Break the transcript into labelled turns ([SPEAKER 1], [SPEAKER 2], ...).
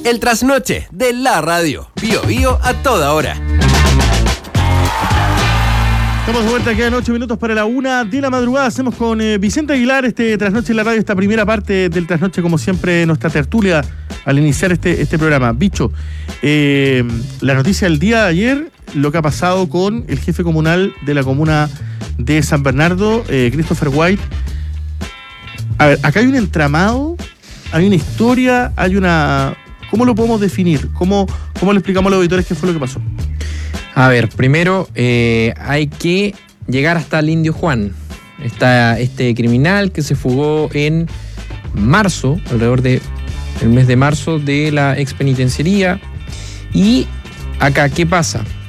[SPEAKER 1] El trasnoche de la radio. Bío Bío a toda hora.
[SPEAKER 2] Estamos de vuelta, quedan 8 minutos para la 1 de la madrugada. Hacemos con Vicente Aguilar este trasnoche en la radio, esta primera parte del trasnoche, como siempre, nuestra tertulia al iniciar este programa. Bicho, la noticia del día de ayer, lo que ha pasado con el jefe comunal de la comuna de San Bernardo, Christopher White. A ver, acá hay un entramado, hay una historia, hay una... ¿Cómo lo podemos definir? ¿Cómo le explicamos a los auditores qué fue lo que pasó?
[SPEAKER 3] A ver, primero hay que llegar hasta el Indio Juan. Está este criminal que se fugó en marzo, alrededor del mes de marzo, de la expenitenciaría. Y acá, ¿qué pasa?